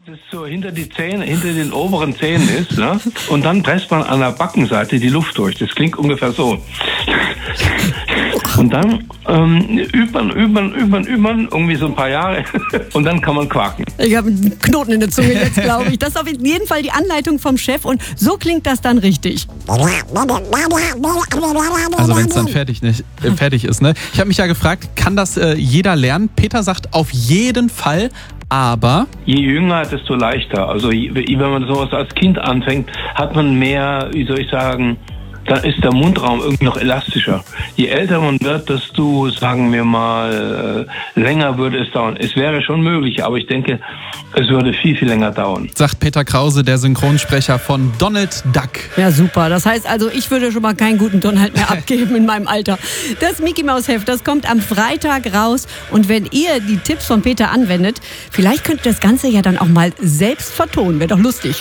das so hinter die Zähne, hinter den oberen Zähnen ist, ne? Und dann presst man an der Backenseite die Luft durch. Das klingt ungefähr so. Und dann übt man irgendwie so ein paar Jahre und dann kann man quaken. Ich habe einen Knoten in der Zunge jetzt, glaube ich. Das ist auf jeden Fall die Anleitung vom Chef und so klingt das dann richtig. Also wenn es dann fertig ist, ne? Ich habe mich ja gefragt, kann das jeder lernen? Peter sagt auf jeden Fall, aber... Je jünger, desto leichter. Also wenn man sowas als Kind anfängt, hat man mehr, wie soll ich sagen, dann ist der Mundraum irgendwie noch elastischer. Je älter man wird, desto, sagen wir mal, länger würde es dauern. Es wäre schon möglich, aber ich denke, es würde viel, viel länger dauern. Sagt Peter Krause, der Synchronsprecher von Donald Duck. Ja, super. Das heißt also, ich würde schon mal keinen guten Donald mehr abgeben in meinem Alter. Das Mickey Maus Heft, das kommt am Freitag raus. Und wenn ihr die Tipps von Peter anwendet, vielleicht könnt ihr das Ganze ja dann auch mal selbst vertonen. Wäre doch lustig.